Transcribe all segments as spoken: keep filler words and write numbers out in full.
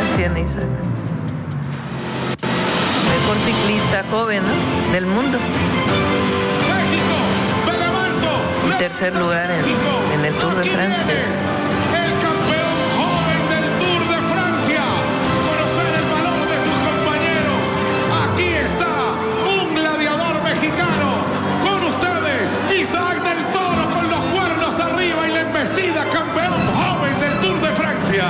años tiene Isaac. Mejor ciclista joven, ¿no? Del mundo. Y tercer lugar en, en el Tour de Francia. El campeón joven del Tour de Francia. Conocer el valor de sus compañeros. Aquí está un gladiador mexicano. Con ustedes, Isaac del Toro con los cuernos arriba y la embestida, campeón joven del Tour de Francia.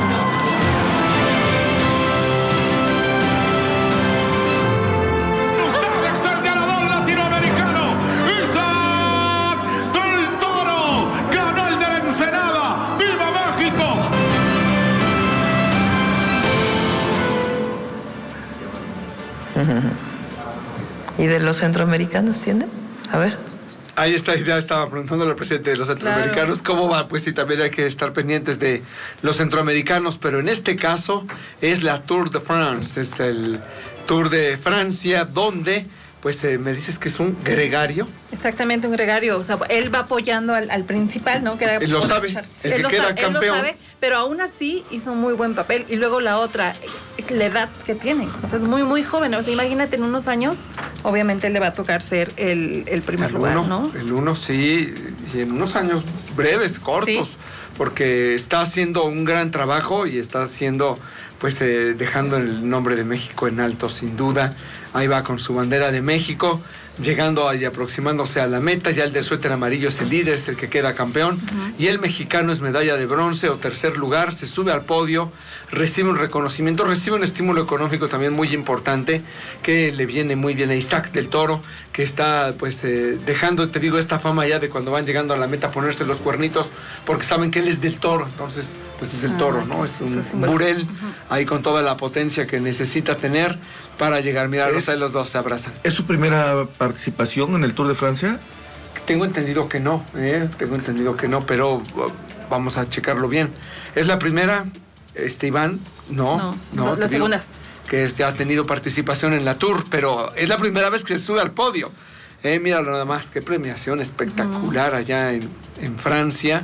¿Y de los centroamericanos tienes? A ver. Ahí está, ya estaba preguntándole al presidente de los centroamericanos, claro. ¿Cómo va? Pues sí, también hay que estar pendientes de los centroamericanos, pero en este caso es la Tour de France, es el Tour de Francia, donde, pues eh, me dices que es un gregario. Exactamente, un gregario, o sea, él va apoyando al, al principal, ¿no? Que era él lo sabe, el él que lo queda sabe, campeón. Él lo sabe, pero aún así hizo un muy buen papel. Y luego la otra, la edad que tiene, o sea, es muy, muy joven. O sea, imagínate, en unos años, obviamente le va a tocar ser el, el primer el lugar, uno, ¿no? El uno, sí, y en unos años breves, cortos, sí. Porque está haciendo un gran trabajo y está haciendo, pues, eh, dejando el nombre de México en alto, sin duda. Ahí va con su bandera de México, llegando y aproximándose a la meta. Ya el del suéter amarillo es el líder, es el que queda campeón. Uh-huh. Y el mexicano es medalla de bronce o tercer lugar, se sube al podio, recibe un reconocimiento, recibe un estímulo económico también muy importante, que le viene muy bien a Isaac del Toro, que está, pues, eh, dejando, te digo, esta fama ya de cuando van llegando a la meta ponerse los cuernitos, porque saben que él es del Toro, entonces, pues es el uh-huh. toro, ¿no? Es un, es un burel, uh-huh. ahí con toda la potencia que necesita tener para llegar. Mira, los, los dos se abrazan. ¿Es su primera participación en el Tour de Francia? Tengo entendido que no, ¿eh? Tengo entendido que no, pero uh, vamos a checarlo bien. ¿Es la primera, este Iván? No, no, no la segunda. Que este, ha tenido participación en la Tour, pero es la primera vez que se sube al podio. Eh, míralo nada más, qué premiación espectacular uh-huh. allá en, en Francia.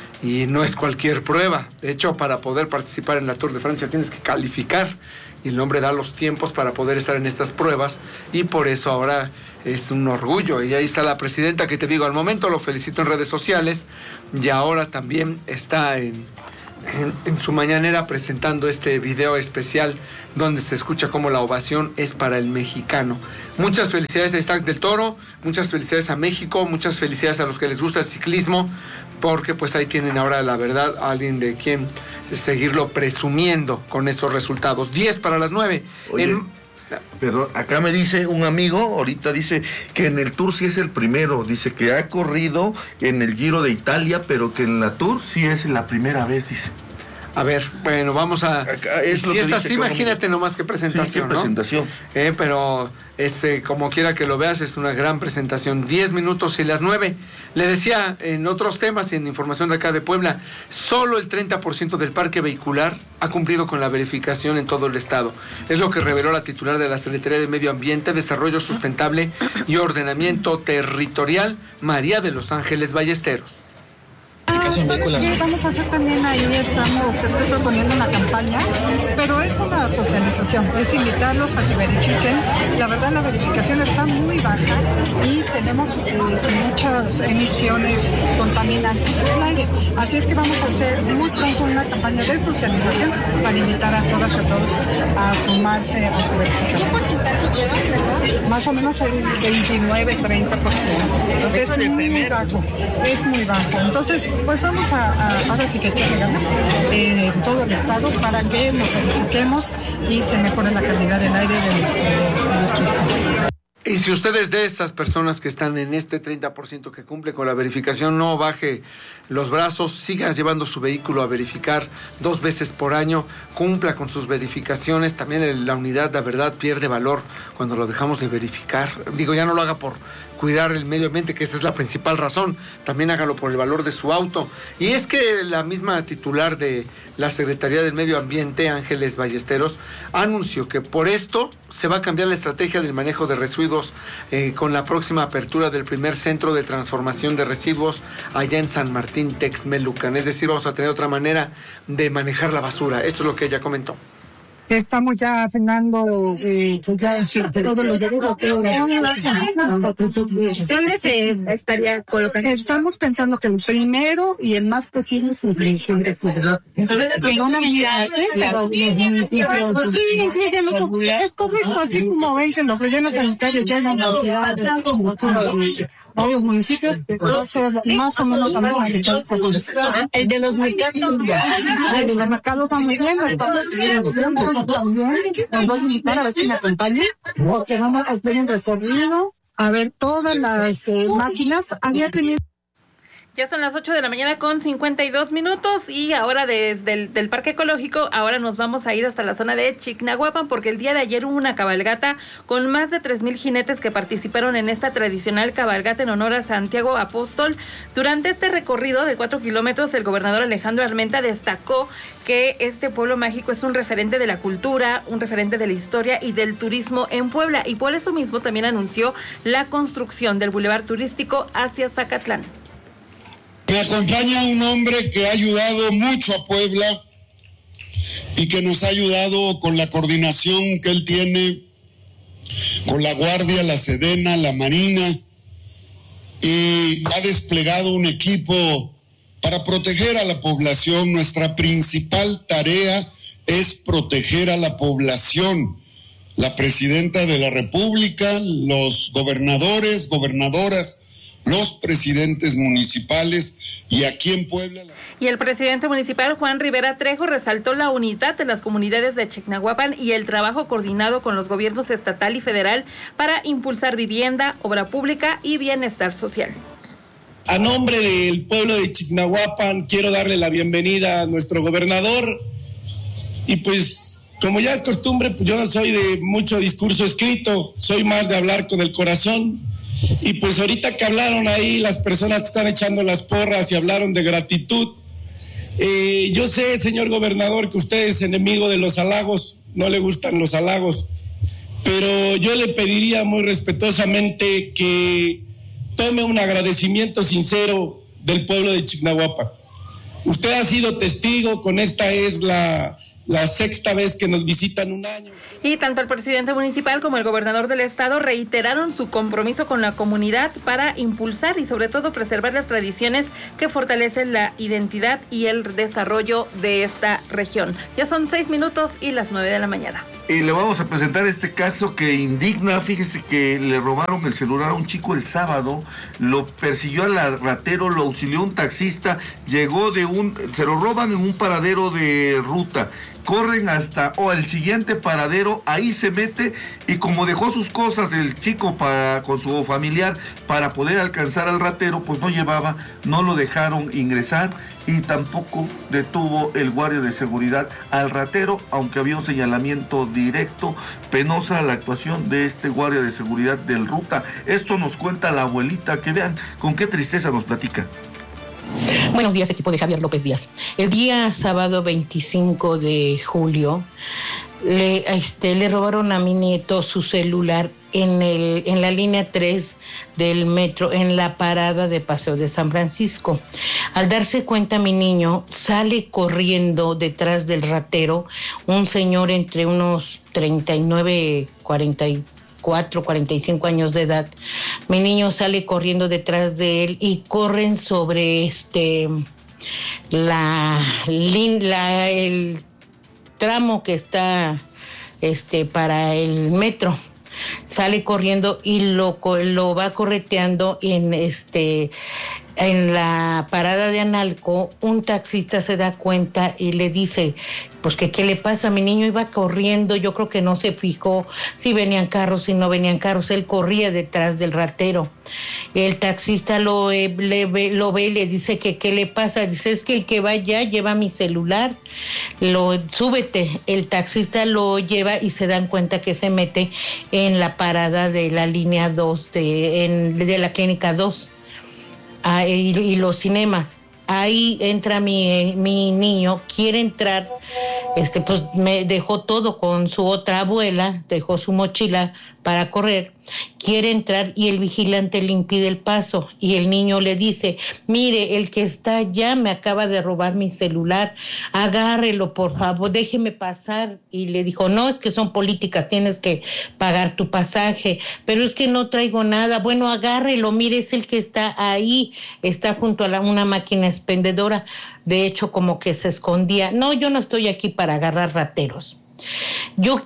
Y no es cualquier prueba. De hecho, para poder participar en la Tour de Francia tienes que calificar. Y el hombre da los tiempos para poder estar en estas pruebas. Y por eso ahora es un orgullo. Y ahí está la presidenta, que te digo, al momento lo felicito en redes sociales. Y ahora también está en, en, en su mañanera presentando este video especial donde se escucha cómo la ovación es para el mexicano. Muchas felicidades a Isaac del Toro. Muchas felicidades a México. Muchas felicidades a los que les gusta el ciclismo. Porque pues ahí tienen ahora, la verdad, a alguien de quien seguirlo presumiendo con estos resultados. diez para las nueve. Oye, en... Pero acá me dice un amigo, ahorita dice que en el Tour sí es el primero. Dice que ha corrido en el Giro de Italia, pero que en la Tour sí es la primera vez, dice. A ver, bueno, vamos a... Es si es así, imagínate nomás qué presentación, sí, qué presentación. ¿no? Eh, pero, este, como quiera que lo veas, es una gran presentación. Diez minutos y las nueve. Le decía, en otros temas y en información de acá de Puebla, solo el treinta por ciento del parque vehicular ha cumplido con la verificación en todo el estado. Es lo que reveló la titular de la Secretaría de Medio Ambiente, Desarrollo Sustentable y Ordenamiento Territorial, María de los Ángeles Ballesteros. Ah, ¿sabes qué? Vamos a hacer también ahí, estamos, estoy proponiendo una campaña, pero es una socialización, es invitarlos a que verifiquen. La verdad, la verificación está muy baja y tenemos eh, muchas emisiones contaminantes del aire. Así es que vamos a hacer muy pronto una campaña de socialización para invitar a todas y a todos a sumarse a su verificación. ¿Qué porcentaje llevan, verdad? Más o menos el veintinueve a treinta por ciento. Entonces es muy bajo, es muy bajo. Entonces, pues vamos a, a ahora sí que echarle ganas eh, en todo el estado para que nos verifiquemos y se mejore la calidad del aire de nuestro, de nuestro estado. Y si ustedes de estas personas que están en este treinta por ciento que cumple con la verificación, no baje los brazos, siga llevando su vehículo a verificar dos veces por año, cumpla con sus verificaciones. También la unidad, la verdad, pierde valor cuando lo dejamos de verificar. Digo, ya no lo haga por cuidar el medio ambiente, que esa es la principal razón, también hágalo por el valor de su auto. Y es que la misma titular de la Secretaría del Medio Ambiente, Ángeles Ballesteros, anunció que por esto se va a cambiar la estrategia del manejo de residuos eh, con la próxima apertura del primer centro de transformación de residuos allá en San Martín, Texmelucan. Es decir, vamos a tener otra manera de manejar la basura. Esto es lo que ella comentó. Estamos ya cenando, eh, pues ya todos los derechos. ¿Dónde se estaría colocando? Estamos pensando que el primero y el más posible es el de Puebla. Pero una unidad, es correcto, así como ven que los rellenos sanitarios ya en la ciudad, varios municipios, más o menos también. El de los mercados, el de los mercados va muy bien. Nos voy a invitar a ver si me acompañan, porque vamos a hacer un recorrido, a ver todas las eh, máquinas. Había tenido... Ya son las ocho de la mañana con cincuenta y dos minutos y ahora desde el del Parque Ecológico, ahora nos vamos a ir hasta la zona de Chignahuapan porque el día de ayer hubo una cabalgata con más de tres mil jinetes que participaron en esta tradicional cabalgata en honor a Santiago Apóstol. Durante este recorrido de cuatro kilómetros, el gobernador Alejandro Armenta destacó que este pueblo mágico es un referente de la cultura, un referente de la historia y del turismo en Puebla y por eso mismo también anunció la construcción del bulevar turístico hacia Zacatlán. Me acompaña un hombre que ha ayudado mucho a Puebla y que nos ha ayudado con la coordinación que él tiene con la Guardia, la Sedena, la Marina, y ha desplegado un equipo para proteger a la población. Nuestra principal tarea es proteger a la población. La presidenta de la República, los gobernadores, gobernadoras, los presidentes municipales y aquí en Puebla. Y el presidente municipal Juan Rivera Trejo resaltó la unidad de las comunidades de Chignahuapan y el trabajo coordinado con los gobiernos estatal y federal para impulsar vivienda, obra pública y bienestar social. A nombre del pueblo de Chignahuapan quiero darle la bienvenida a nuestro gobernador y pues como ya es costumbre, pues yo no soy de mucho discurso escrito, soy más de hablar con el corazón. Y pues ahorita que hablaron ahí las personas que están echando las porras y hablaron de gratitud, eh, yo sé, señor gobernador, que usted es enemigo de los halagos, no le gustan los halagos, pero yo le pediría muy respetuosamente que tome un agradecimiento sincero del pueblo de Chignahuapan. Usted ha sido testigo, con esta es la... la sexta vez que nos visitan un año. Y tanto el presidente municipal como el gobernador del estado reiteraron su compromiso con la comunidad para impulsar y sobre todo preservar las tradiciones que fortalecen la identidad y el desarrollo de esta región. Ya son seis minutos y las nueve de la mañana. Y le vamos a presentar este caso que indigna. Fíjese que le robaron el celular a un chico el sábado, lo persiguió al ratero, lo auxilió un taxista, llegó de un, se lo roban en un paradero de ruta, corren hasta o oh, el siguiente paradero, ahí se mete y como dejó sus cosas el chico para, con su familiar para poder alcanzar al ratero, pues no llevaba, no lo dejaron ingresar y tampoco detuvo el guardia de seguridad al ratero, aunque había un señalamiento directo. Penosa la actuación de este guardia de seguridad del Ruta. Esto nos cuenta la abuelita, que vean con qué tristeza nos platica. Buenos días, equipo de Javier López Díaz. El día sábado veinticinco de julio le, este, le robaron a mi nieto su celular en, el, en la línea tres del metro, en la parada de Paseo de San Francisco. Al darse cuenta mi niño, sale corriendo detrás del ratero, un señor entre unos treinta y nueve, cuarenta y cuatro, cuarenta y cinco años de edad. Mi niño sale corriendo detrás de él y corren sobre este la, la el tramo que está este para el metro. Sale corriendo y lo, lo va correteando en este en la parada de Analco. Un taxista se da cuenta y le dice, pues que qué le pasa, mi niño iba corriendo, yo creo que no se fijó si venían carros, si no venían carros, él corría detrás del ratero. El taxista lo, eh, le, ve, lo ve y le dice que qué le pasa, dice, es que el que va allá lleva mi celular, lo súbete. El taxista lo lleva y se dan cuenta que se mete en la parada de la línea dos de, en, de la clínica dos. Ah, y, y los cinemas. Ahí entra mi, mi niño, quiere entrar, este, pues me dejó todo con su otra abuela, dejó su mochila, para correr, quiere entrar y el vigilante le impide el paso y el niño le dice, mire, el que está allá me acaba de robar mi celular, agárrelo por favor, déjeme pasar. Y le dijo, no, es que son políticas, tienes que pagar tu pasaje, pero es que no traigo nada. Bueno, agárrelo, mire, es el que está ahí, está junto a la, una máquina expendedora. De hecho, como que se escondía. No, yo no estoy aquí para agarrar rateros. Yo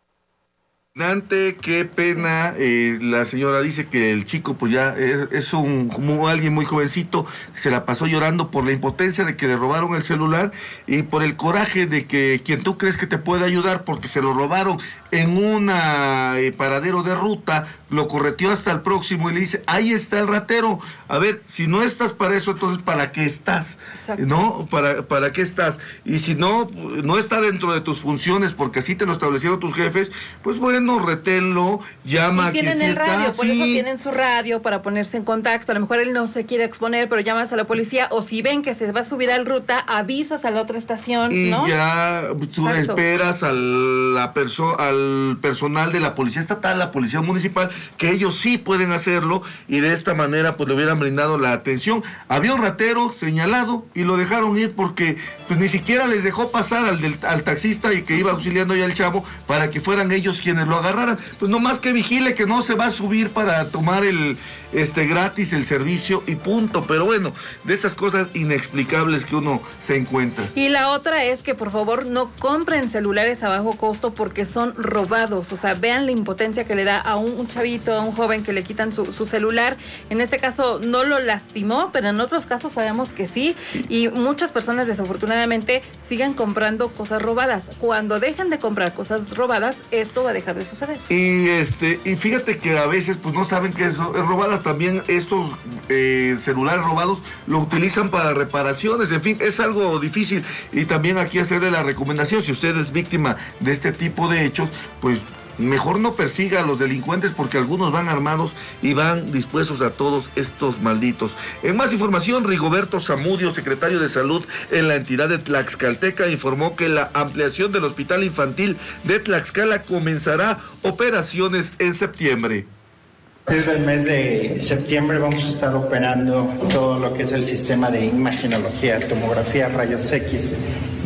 Qué pena, eh, la señora dice que el chico pues ya es, es un como alguien muy jovencito, se la pasó llorando por la impotencia de que le robaron el celular y por el coraje de que quien tú crees que te puede ayudar porque se lo robaron en un eh, paradero de ruta, lo correteó hasta el próximo y le dice, ahí está el ratero, a ver, si no estás para eso, entonces ¿para qué estás? Exacto. ¿No? ¿Para, para qué estás? Y si no, no está dentro de tus funciones porque así te lo establecieron tus jefes, pues bueno, no, reténlo, llama a quien sí está. Radio, sí. Por eso tienen su radio para ponerse en contacto. A lo mejor él no se quiere exponer, pero llamas a la policía o si ven que se va a subir al ruta, avisas a la otra estación, y ¿no? ya tú Exacto. esperas a la perso al personal de la policía estatal, la policía municipal, que ellos sí pueden hacerlo y de esta manera pues le hubieran brindado la atención. Había un ratero señalado y lo dejaron ir porque pues ni siquiera les dejó pasar al, del, al taxista y que iba auxiliando ya al chavo para que fueran ellos quienes lo agarraran. Pues nomás que vigile que no se va a subir para tomar el este gratis el servicio y punto. Pero bueno, de esas cosas inexplicables que uno se encuentra. Y la otra es que por favor no compren celulares a bajo costo porque son robados. O sea, vean la impotencia que le da a un, un chavito, a un joven que le quitan su, su celular. En este caso no lo lastimó, pero en otros casos sabemos que sí. Y muchas personas desafortunadamente siguen comprando cosas robadas. Cuando dejen de comprar cosas robadas, esto va a dejar de suceder. Y este y fíjate que a veces pues no saben que eso es robadas. También estos eh, celulares robados lo utilizan para reparaciones. En fin, es algo difícil. Y también aquí hacerle la recomendación, si usted es víctima de este tipo de hechos, pues mejor no persiga a los delincuentes porque algunos van armados y van dispuestos a todos estos malditos. En más información, Rigoberto Zamudio, secretario de Salud en la entidad de Tlaxcalteca, informó que la ampliación del Hospital Infantil de Tlaxcala comenzará operaciones en septiembre. Desde el mes de septiembre vamos a estar operando todo lo que es el sistema de imagenología, tomografía, rayos X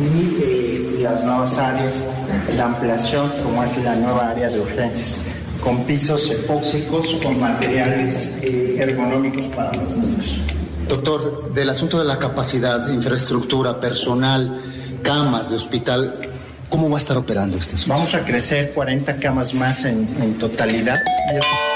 y eh, las nuevas áreas, la ampliación como es la nueva área de urgencias, con pisos epóxicos, con materiales eh, ergonómicos para los niños. Doctor, del asunto de la capacidad, infraestructura, personal, camas de hospital, ¿cómo va a estar operando este asunto? Vamos a crecer cuarenta camas más en, en totalidad.